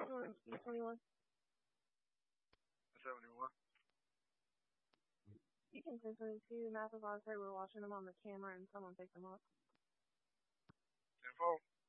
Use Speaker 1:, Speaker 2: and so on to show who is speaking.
Speaker 1: E21.
Speaker 2: 71.
Speaker 1: You can say 22. Massive odds say we're watching them on the camera and someone picked them up.
Speaker 2: 10-4.